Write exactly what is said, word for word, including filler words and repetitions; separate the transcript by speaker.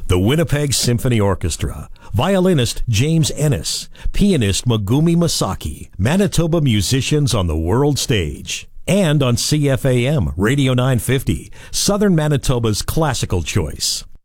Speaker 1: the Winnipeg Symphony Orchestra, violinist James Ennis, pianist Megumi Masaki, Manitoba musicians on the world stage. And on C F A M, Radio nine fifty, Southern Manitoba's classical choice.